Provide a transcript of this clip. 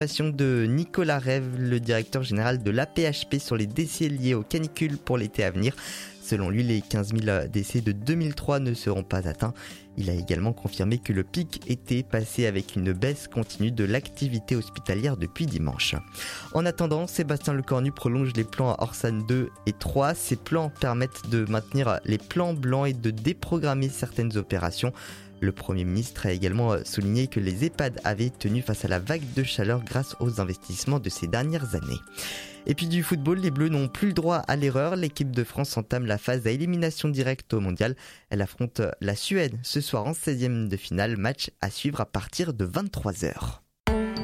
De Nicolas Rève, le directeur général de l'AP-HP sur les décès liés aux canicules pour l'été à venir. Selon lui, les 15 000 décès de 2003 ne seront pas atteints. Il a également confirmé que le pic était passé avec une baisse continue de l'activité hospitalière depuis dimanche. En attendant, Sébastien Lecornu prolonge les plans à Orsan 2 et 3. Ces plans permettent de maintenir les plans blancs et de déprogrammer certaines opérations. Le Premier ministre a également souligné que les EHPAD avaient tenu face à la vague de chaleur grâce aux investissements de ces dernières années. Et puis du football, les Bleus n'ont plus le droit à l'erreur. L'équipe de France entame la phase à élimination directe au mondial. Elle affronte la Suède ce soir en 16e de finale, match à suivre à partir de 23h.